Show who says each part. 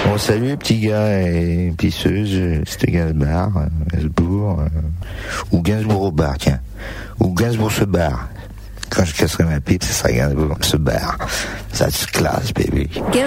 Speaker 1: Bon, salut les petits gars et pisseuses, c'était Gainsbourg, ou Gainsbourg au bar, tiens. Ou Gainsbourg se barre. Quand je casserai ma pipe, ce sera Gainsbourg se barre. Ça se classe, baby.